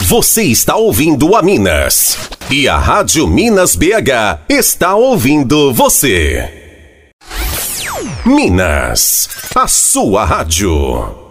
Você está ouvindo a Minas. E a Rádio Minas BH está ouvindo você. Minas, a sua rádio.